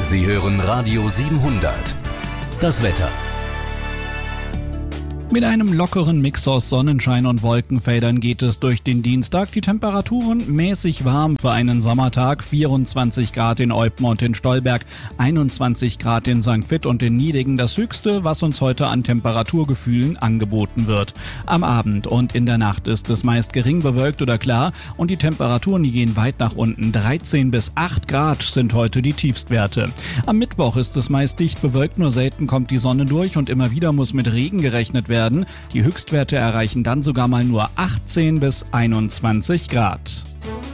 Sie hören Radio 700. Das Wetter. Mit einem lockeren Mix aus Sonnenschein und Wolkenfeldern geht es durch den Dienstag. Die Temperaturen mäßig warm für einen Sommertag. 24 Grad in Eupen und in Stolberg, 21 Grad in St. Vith und in Niedingen. Das Höchste, was uns heute an Temperaturgefühlen angeboten wird. Am Abend und in der Nacht ist es meist gering bewölkt oder klar und die Temperaturen gehen weit nach unten. 13 bis 8 Grad sind heute die Tiefstwerte. Am Mittwoch ist es meist dicht bewölkt, nur selten kommt die Sonne durch und immer wieder muss mit Regen gerechnet werden. Die Höchstwerte erreichen dann sogar mal nur 18 bis 21 Grad.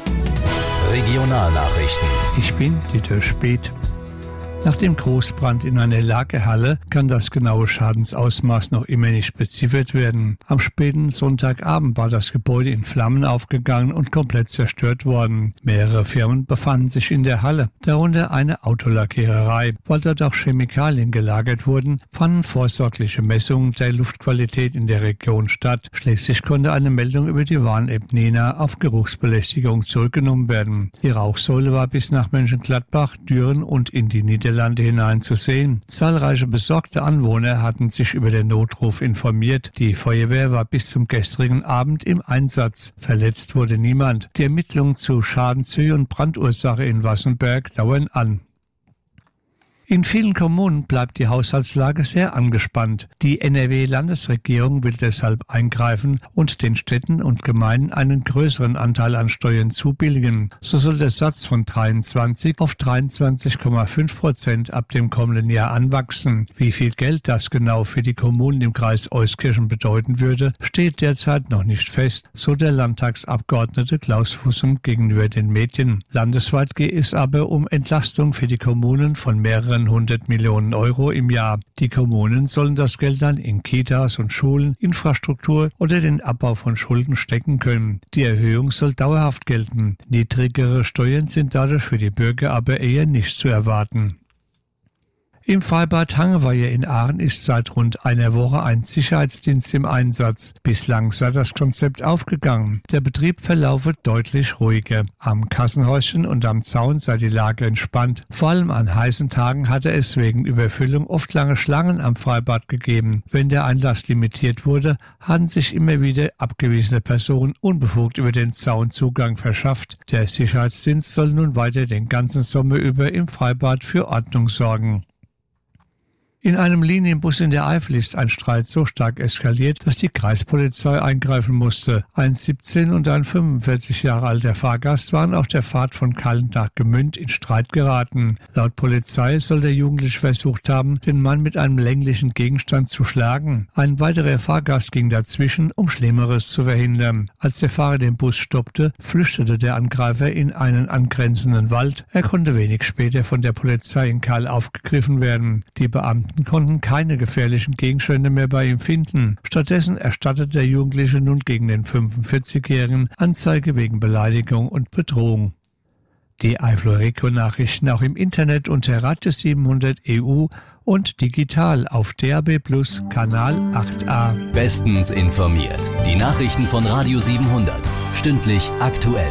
Regionalnachrichten. Ich bin Dieter Speth. Nach dem Großbrand in einer Lagerhalle kann das genaue Schadensausmaß noch immer nicht spezifiziert werden. Am späten Sonntagabend war das Gebäude in Flammen aufgegangen und komplett zerstört worden. Mehrere Firmen befanden sich in der Halle, darunter eine Autolackiererei. Weil dort auch Chemikalien gelagert wurden, fanden vorsorgliche Messungen der Luftqualität in der Region statt. Schließlich konnte eine Meldung über die Warn-App Nena auf Geruchsbelästigung zurückgenommen werden. Die Rauchsäule war bis nach Mönchengladbach, Düren und in die Niederlande hinein zu sehen. Zahlreiche besorgte Anwohner hatten sich über den Notruf informiert. Die Feuerwehr war bis zum gestrigen Abend im Einsatz. Verletzt wurde niemand. Die Ermittlungen zu Schadenshöhe und Brandursache in Wassenberg dauern an. In vielen Kommunen bleibt die Haushaltslage sehr angespannt. Die NRW-Landesregierung will deshalb eingreifen und den Städten und Gemeinden einen größeren Anteil an Steuern zubilligen. So soll der Satz von 23 auf 23,5% ab dem kommenden Jahr anwachsen. Wie viel Geld das genau für die Kommunen im Kreis Euskirchen bedeuten würde, steht derzeit noch nicht fest, so der Landtagsabgeordnete Klaus Fussem gegenüber den Medien. Landesweit geht es aber um Entlastung für die Kommunen von mehreren 100 Millionen Euro im Jahr. Die Kommunen sollen das Geld dann in Kitas und Schulen, Infrastruktur oder den Abbau von Schulden stecken können. Die Erhöhung soll dauerhaft gelten. Niedrigere Steuern sind dadurch für die Bürger aber eher nicht zu erwarten. Im Freibad Hangeweihe in Aachen ist seit rund einer Woche ein Sicherheitsdienst im Einsatz. Bislang sei das Konzept aufgegangen. Der Betrieb verlaufe deutlich ruhiger. Am Kassenhäuschen und am Zaun sei die Lage entspannt. Vor allem an heißen Tagen hatte es wegen Überfüllung oft lange Schlangen am Freibad gegeben. Wenn der Einlass limitiert wurde, hatten sich immer wieder abgewiesene Personen unbefugt über den Zaun Zugang verschafft. Der Sicherheitsdienst soll nun weiter den ganzen Sommer über im Freibad für Ordnung sorgen. In einem Linienbus in der Eifel ist ein Streit so stark eskaliert, dass die Kreispolizei eingreifen musste. Ein 17 und ein 45 Jahre alter Fahrgast waren auf der Fahrt von Kallen nach Gmünd in Streit geraten. Laut Polizei soll der Jugendliche versucht haben, den Mann mit einem länglichen Gegenstand zu schlagen. Ein weiterer Fahrgast ging dazwischen, um Schlimmeres zu verhindern. Als der Fahrer den Bus stoppte, flüchtete der Angreifer in einen angrenzenden Wald. Er konnte wenig später von der Polizei in Kahl aufgegriffen werden. Die Beamten konnten keine gefährlichen Gegenstände mehr bei ihm finden. Stattdessen erstattet der Jugendliche nun gegen den 45-Jährigen Anzeige wegen Beleidigung und Bedrohung. Die Eifler Region-Nachrichten auch im Internet unter Radio 700 EU und digital auf DAB+ Kanal 8a. Bestens informiert. Die Nachrichten von Radio 700. Stündlich aktuell.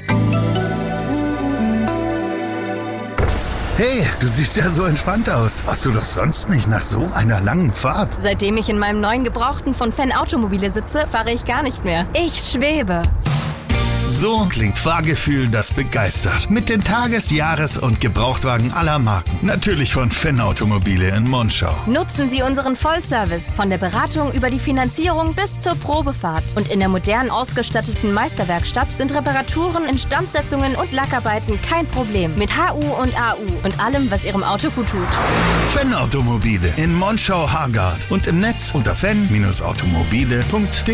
Hey, du siehst ja so entspannt aus. Warst du doch sonst nicht nach so einer langen Fahrt? Seitdem ich in meinem neuen Gebrauchten von Fenn Automobile sitze, fahre ich gar nicht mehr. Ich schwebe. So klingt Fahrgefühl, das begeistert. Mit den Tages-, Jahres- und Gebrauchtwagen aller Marken. Natürlich von Fenn Automobile in Monschau. Nutzen Sie unseren Vollservice von der Beratung über die Finanzierung bis zur Probefahrt. Und in der modern ausgestatteten Meisterwerkstatt sind Reparaturen, Instandsetzungen und Lackarbeiten kein Problem. Mit HU und AU und allem, was Ihrem Auto gut tut. Fenn Automobile in Monschau-Hargard und im Netz unter fenn-automobile.de.